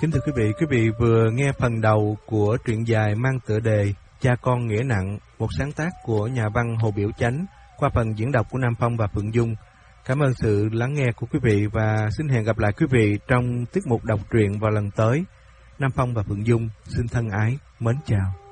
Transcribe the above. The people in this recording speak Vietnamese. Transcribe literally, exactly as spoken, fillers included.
Kính thưa quý vị, quý vị vừa nghe phần đầu của truyện dài mang tựa đề Cha Con Nghĩa Nặng, một sáng tác của nhà văn Hồ Biểu Chánh qua phần diễn đọc của Nam Phong và Phượng Dung. Cảm ơn sự lắng nghe của quý vị và xin hẹn gặp lại quý vị trong tiết mục đọc truyện vào lần tới. Nam Phong và Phượng Dung xin thân ái mến chào.